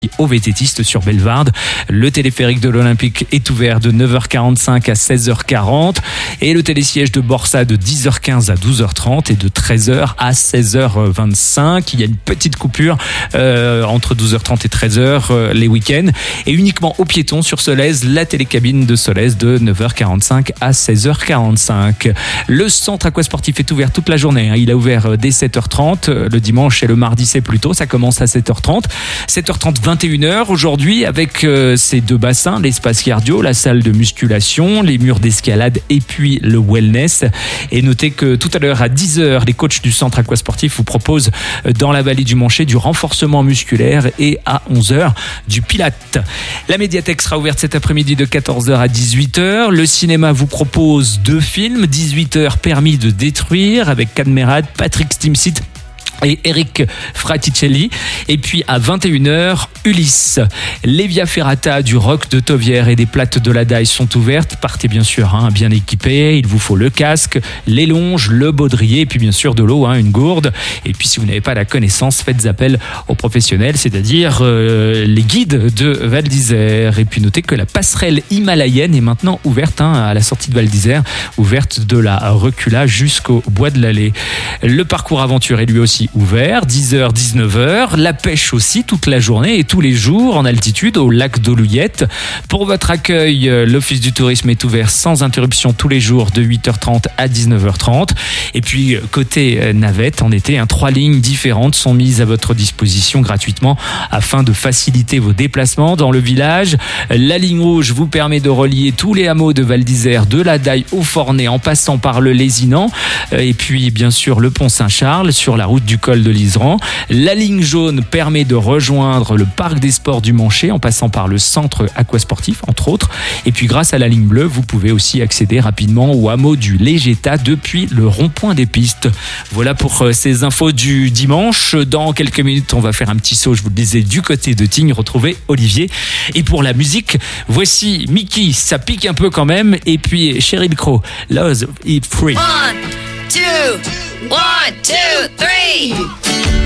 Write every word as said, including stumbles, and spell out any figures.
aux vététistes sur Bellevarde. Le téléphérique de l'Olympique est ouvert de neuf heures quarante-cinq à seize heures quarante et le télésiège de Borsa de dix heures quinze à douze heures trente et de treize heures à seize heures vingt-cinq. Il y a une petite coupure euh, entre douze heures trente et treize heures euh, les week-ends et uniquement aux piétons sur Solèze, la télécabine de Solèze de neuf heures quarante-cinq à seize heures quarante-cinq. Le centre aquasportif est ouvert toute la journée. Hein. Il a ouvert dès sept heures trente. Le dimanche et le mardi, c'est plus tôt. Ça commence à sept heures trente. sept heures trente, vingt et une heures aujourd'hui avec euh, ces deux bassins, l'espace cardio, la salle de musculation, les murs d'escalade et puis le wellness. Et notez que tout à l'heure à dix heures, les coachs du centre aquasportif vous proposent euh, dans la vallée du Manché du renforcement musculaire et à onze heures du pilate. La médiathèque sera ouverte cet après-midi de quatorze heures à dix-huit heures. Le cinéma vous propose deux films, dix-huit heures Permis de détruire avec Cadmerade, Patrick Stimsit et Eric Fraticelli. Et puis à vingt et une heures, Ulysse. Les Via Ferrata du Roc de Tovière et des plates de la Daille sont ouvertes. Partez bien sûr hein, bien équipés. Il vous faut le casque, les longes, le baudrier et puis bien sûr de l'eau, hein, une gourde. Et puis si vous n'avez pas la connaissance, faites appel aux professionnels, c'est-à-dire euh, les guides de Val d'Isère. Et puis notez que la passerelle himalayenne est maintenant ouverte hein, à la sortie de Val d'Isère, ouverte de la Recula jusqu'au Bois de l'Allée. Le parcours aventure est lui aussi ouvert, dix heures, dix-neuf heures. La pêche aussi toute la journée et tous les jours en altitude au lac d'Olouillette. Pour votre accueil, l'Office du tourisme est ouvert sans interruption tous les jours de huit heures trente à dix-neuf heures trente. Et puis côté navette, en été, hein, trois lignes différentes sont mises à votre disposition gratuitement afin de faciliter vos déplacements dans le village. La ligne rouge vous permet de relier tous les hameaux de Val d'Isère, de la Daille au Fornay en passant par le Lézinan. Et puis bien sûr le pont Saint-Charles sur la route du col de l'Iseran. La ligne jaune permet de rejoindre le parc des sports du Manché en passant par le centre aquasportif, entre autres. Et puis grâce à la ligne bleue, vous pouvez aussi accéder rapidement au hameau du Légeta depuis le rond-point des pistes. Voilà pour ces infos du dimanche. Dans quelques minutes, on va faire un petit saut, je vous le disais, du côté de Tignes, retrouver Olivier. Et pour la musique, voici Mickey, ça pique un peu quand même. Et puis Sheryl Crow, Love Is Free. One, two, one, two, three.